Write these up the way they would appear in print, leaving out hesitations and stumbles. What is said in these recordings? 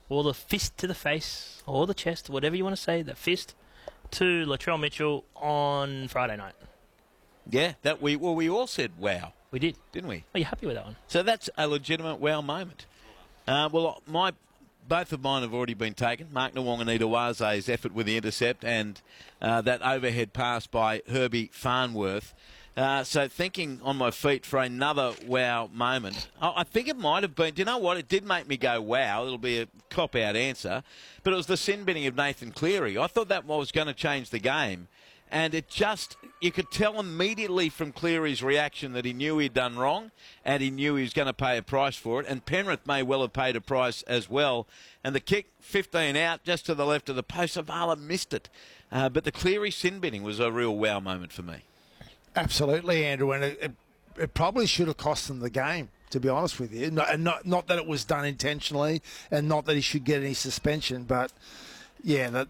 or the fist to the face, or the chest, whatever you want to say, the fist to Latrell Mitchell on Friday night. Yeah, we all said wow. We did. Didn't we? Are you happy with that one? So that's a legitimate wow moment. Both of mine have already been taken. Mark Nawaqanitawase's effort with the intercept and that overhead pass by Herbie Farnworth. So thinking on my feet for another wow moment. I think it might have been, do you know what? It did make me go wow. It'll be a cop-out answer. But it was the sin binning of Nathan Cleary. I thought that was going to change the game. And it just, you could tell immediately from Cleary's reaction that he knew he'd done wrong and he knew he was going to pay a price for it. And Penrith may well have paid a price as well. And the kick, 15 out, just to the left of the post, Zavala missed it. But the Cleary sin binning was a real wow moment for me. Absolutely, Andrew. And it probably should have cost them the game, to be honest with you. Not that it was done intentionally and not that he should get any suspension, but, yeah,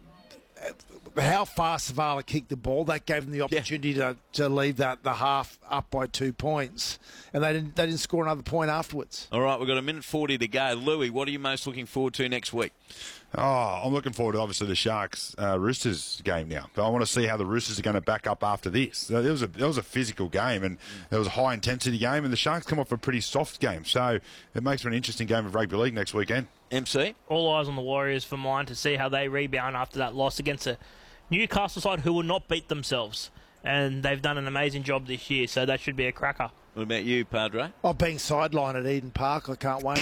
how fast Zavala kicked the ball, that gave them the opportunity to leave the half up by 2 points, and they didn't score another point afterwards. All right, we've got 1:40 to go. Louis, what are you most looking forward to next week? Oh, I'm looking forward to, obviously, the Sharks-Roosters game now. But I want to see how the Roosters are going to back up after this. It was a physical game, and it was a high-intensity game, and the Sharks come off a pretty soft game. So it makes for an interesting game of rugby league next weekend. MC? All eyes on the Warriors for mine to see how they rebound after that loss against a Newcastle side who will not beat themselves. And they've done an amazing job this year, so that should be a cracker. What about you, Padre? Being sidelined at Eden Park, I can't wait.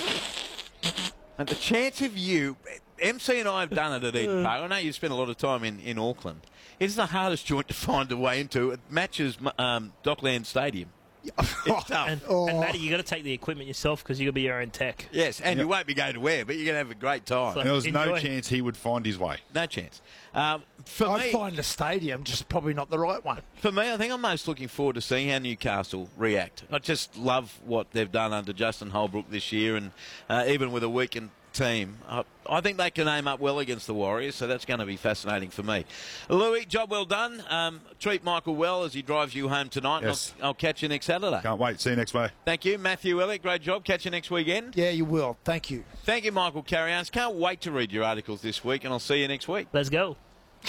And the chance of you, MC and I have done it at Eden Park. I know you spent a lot of time in Auckland. It's the hardest joint to find a way into. It matches Dockland Stadium. It's tough. And Matty, you got to take the equipment yourself because you'll be your own tech. Yes, and you won't be going to where, but you're going to have a great time. So there was no enjoy. chance he would find his way. No chance. I'd find a stadium, just probably not the right one. For me, I think I'm most looking forward to seeing how Newcastle react. I just love what they've done under Justin Holbrook this year, and even with a weakened team, I think they can aim up well against the Warriors, so that's going to be fascinating for me. Louis, job well done. Treat Michael well as he drives you home tonight. Yes. I'll catch you next Saturday. Can't wait. See you next week. Thank you. Matthew Elliott, great job. Catch you next weekend. Yeah, you will. Thank you. Thank you, Michael Carrions. Can't wait to read your articles this week, and I'll see you next week. Let's go.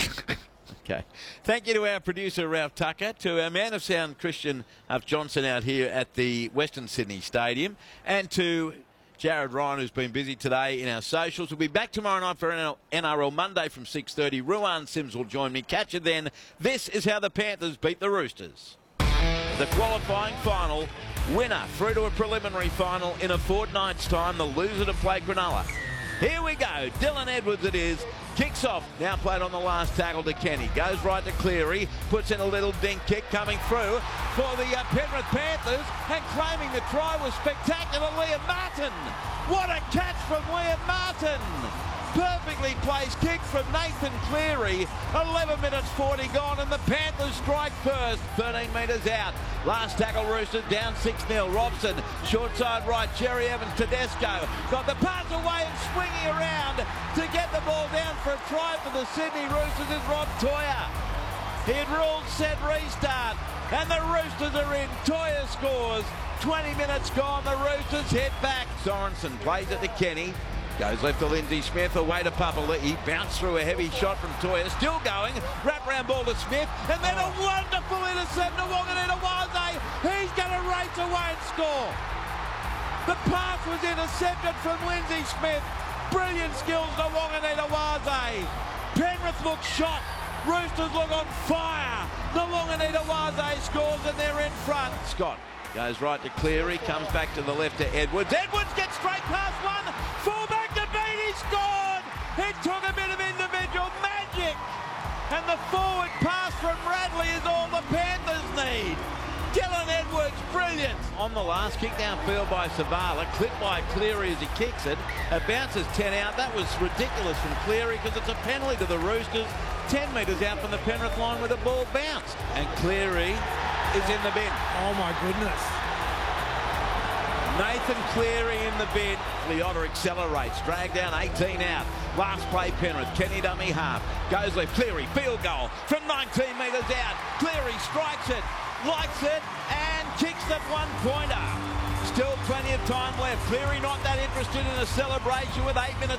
Okay. Thank you to our producer, Ralph Tucker, to our man of sound, Christian Johnson, out here at the Western Sydney Stadium, and to Jared Ryan, who's been busy today in our socials. We'll be back tomorrow night for NRL Monday from 6:30. Ruan Sims will join me. Catch you then. This is how the Panthers beat the Roosters. The qualifying final, winner through to a preliminary final in a fortnight's time, the loser to play Cronulla. Here we go. Dylan Edwards it is. Kicks off. Now played on the last tackle to Kenny. Goes right to Cleary. Puts in a little dink kick coming through for the Penrith Panthers. And claiming the try was spectacular, Liam Martin. What a catch from Liam Martin. Perfectly placed kick from Nathan Cleary. 11 minutes 40 gone and the Panthers strike first. 13 metres out. Last tackle Roosters down 6-0. Robson, short side right. Cherry Evans, Tedesco. Got the pass away and swinging around to get the ball down for a try for the Sydney Roosters is Rob Toya. He had ruled set restart and the Roosters are in. Toya scores. 20 minutes gone. The Roosters hit back. Sorensen plays it to Kenny. Goes left to Lindsay Smith, away to Papali'i. Bounced through a heavy shot from Toya. Still going. Wrap round ball to Smith. And then a wonderful intercept to Nawaqanitawaze. He's going to race away and score. The pass was intercepted from Lindsay Smith. Brilliant skills to Nawaqanitawaze. Penrith look shot. Roosters look on fire. Nawaqanitawaze scores and they're in front. Scott goes right to Cleary. Comes back to the left to Edwards. Edwards gets straight past one. Fullback to beat. He scored. It took a bit of individual magic. And the forward pass from Radley is all the Panthers need. Dylan Edwards, brilliant. On the last kick downfield by Zavala, clipped by Cleary as he kicks it. It bounces 10 out. That was ridiculous from Cleary because it's a penalty to the Roosters. 10 metres out from the Penrith line where the ball bounced. And Cleary is in the bin. Oh, my goodness. Nathan Cleary in the bin. Leota accelerates. Dragged down 18 out. Last play Penrith. Kenny dummy half. Goes left. Cleary field goal from 19 metres out. Cleary strikes it. Likes it and kicks the one-pointer. Still plenty of time left. Cleary not that interested in a celebration with 8 minutes